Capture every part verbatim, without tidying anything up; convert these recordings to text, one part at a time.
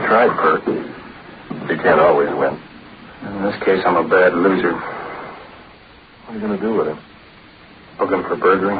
tried, Bert. You can't always win. In this case, I'm a bad loser. What are you going to do with him? Book him for burglary.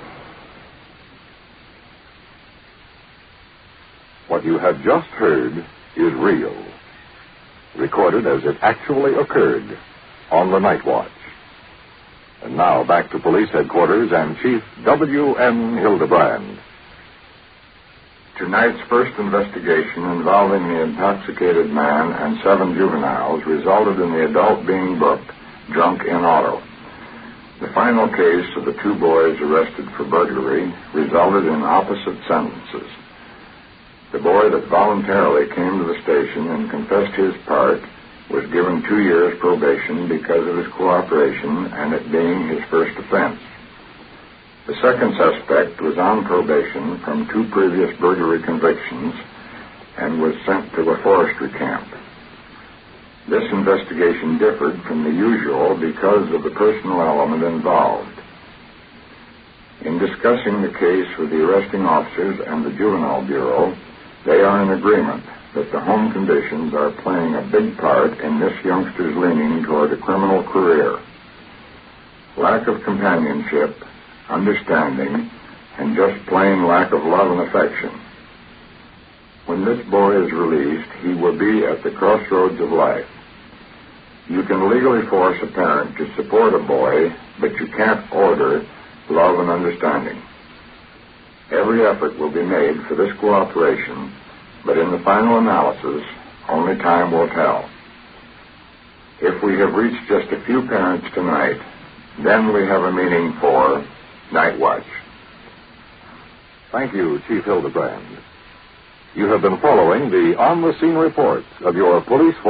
What you have just heard is real. Recorded as it actually occurred on the Night Watch. And now back to police headquarters and Chief W M Hildebrand. Tonight's first investigation involving the intoxicated man and seven juveniles resulted in the adult being booked drunk in auto. The final case of the two boys arrested for burglary resulted in opposite sentences. The boy that voluntarily came to the station and confessed his part was given two years probation because of his cooperation and it being his first offense. The second suspect was on probation from two previous burglary convictions and was sent to a forestry camp. This investigation differed from the usual because of the personal element involved. In discussing the case with the arresting officers and the Juvenile Bureau, they are in agreement that the home conditions are playing a big part in this youngster's leaning toward a criminal career. Lack of companionship, understanding, and just plain lack of love and affection. When this boy is released, he will be at the crossroads of life. You can legally force a parent to support a boy, but you can't order love and understanding. Every effort will be made for this cooperation, but in the final analysis, only time will tell. If we have reached just a few parents tonight, then we have a meaning for Night Watch. Thank you, Chief Hildebrand. You have been following the on-the-scene reports of your police force.